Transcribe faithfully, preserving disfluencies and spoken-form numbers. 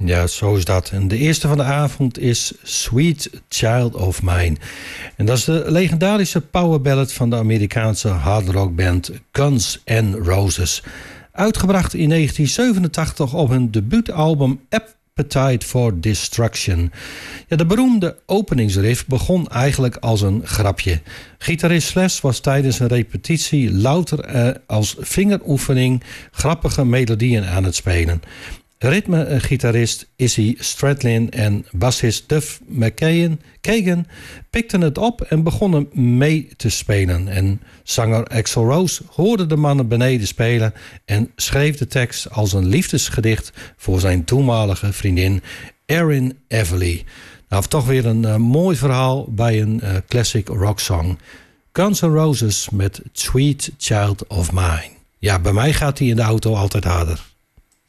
Ja, zo is dat. En de eerste van de avond is Sweet Child of Mine. En dat is de legendarische powerballad van de Amerikaanse hardrockband Guns N' Roses. Uitgebracht in negentien zevenentachtig op hun debuutalbum Appetite for Destruction. Ja, de beroemde openingsriff begon eigenlijk als een grapje. Gitarist Slash was tijdens een repetitie louter eh, als vingeroefening grappige melodieën aan het spelen. Ritmegitarist Izzy Stradlin en bassist Duff McKagan pikten het op en begonnen mee te spelen. En zanger Axl Rose hoorde de mannen beneden spelen en schreef de tekst als een liefdesgedicht voor zijn toenmalige vriendin Erin Everly. Nou, toch weer een uh, mooi verhaal bij een uh, classic rock song. Guns N' Roses met Sweet Child of Mine. Ja, bij mij gaat hij in de auto altijd harder.